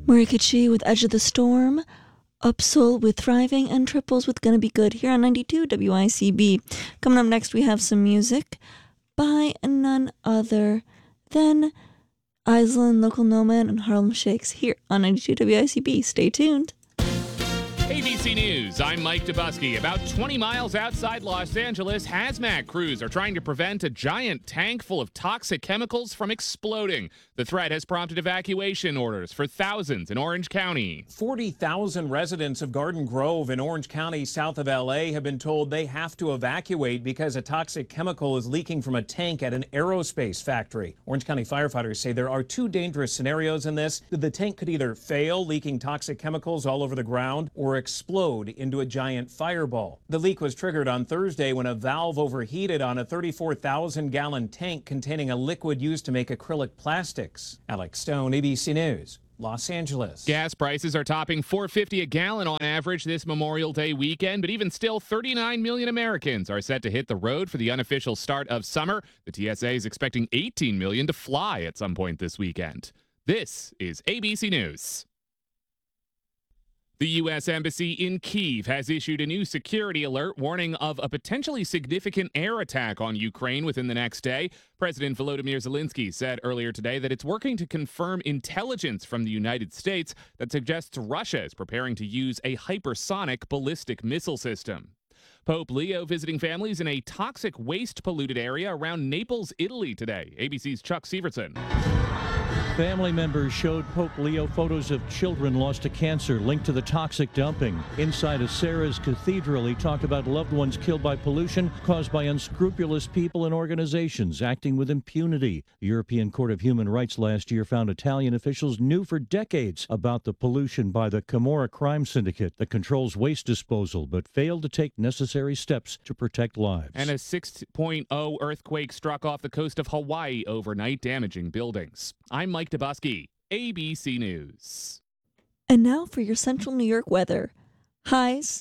Murikachi with Edge of the Storm, Upsol with Thriving, and Triples with Gonna Be Good here on 92 WICB. Coming up next, we have some music by none other than Islin, Local Nomad, and Harlem Shakes here on 92 WICB. Stay tuned. ABC News, I'm Mike Dubusky. About 20 miles outside Los Angeles, hazmat crews are trying to prevent a giant tank full of toxic chemicals from exploding. The threat has prompted evacuation orders for thousands in Orange County. 40,000 residents of Garden Grove in Orange County, south of LA, have been told they have to evacuate because a toxic chemical is leaking from a tank at an aerospace factory. Orange County firefighters say there are two dangerous scenarios in this. The tank could either fail, leaking toxic chemicals all over the ground, or explode into a giant fireball. The leak was triggered on Thursday when a valve overheated on a 34,000-gallon tank containing a liquid used to make acrylic plastics. Alex Stone, ABC News, Los Angeles. Gas prices are topping $4.50 a gallon on average this Memorial Day weekend, but even still, 39 million Americans are set to hit the road for the unofficial start of summer. The TSA is expecting 18 million to fly at some point this weekend. This is ABC News. The U.S. Embassy in Kyiv has issued a new security alert warning of a potentially significant air attack on Ukraine within the next day. President Volodymyr Zelensky said earlier today that it's working to confirm intelligence from the United States that suggests Russia is preparing to use a hypersonic ballistic missile system. Pope Leo visiting families in a toxic waste-polluted area around Naples, Italy today. ABC's Chuck Severson. Family members showed Pope Leo photos of children lost to cancer linked to the toxic dumping. Inside of Sarah's Cathedral, he talked about loved ones killed by pollution caused by unscrupulous people and organizations acting with impunity. The European Court of Human Rights last year found Italian officials knew for decades about the pollution by the Camorra crime syndicate that controls waste disposal, but failed to take necessary steps to protect lives. And a 6.0 earthquake struck off the coast of Hawaii overnight, damaging buildings. I'm Mike Dubusky, ABC News. And now for your central New York weather. Highs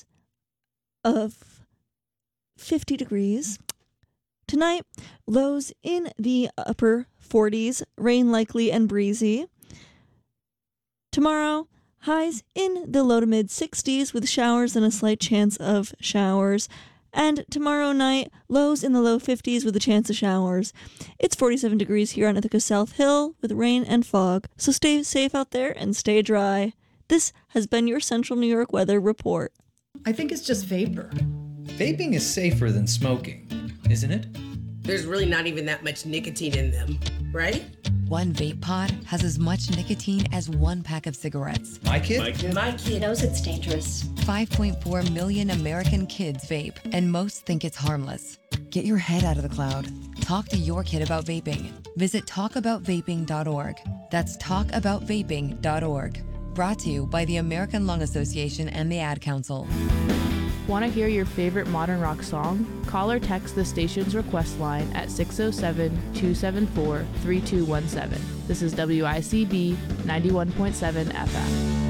of 50 degrees. Tonight, lows in the upper 40s, rain likely and breezy. Tomorrow, highs in the low to mid 60s with showers and a slight chance of showers. And tomorrow night, lows in the low 50s with a chance of showers. It's 47 degrees here on Ithaca South Hill with rain and fog. So stay safe out there and stay dry. This has been your Central New York Weather Report. I think it's just vapor. Vaping is safer than smoking, isn't it? There's really not even that much nicotine in them, right? One vape pod has as much nicotine as one pack of cigarettes. My kid knows it's dangerous. 5.4 million American kids vape, and most think it's harmless. Get your head out of the cloud. Talk to your kid about vaping. Visit talkaboutvaping.org. That's talkaboutvaping.org. Brought to you by the American Lung Association and the Ad Council. Want to hear your favorite modern rock song? Call or text the station's request line at 607-274-3217. This is WICB 91.7 FM.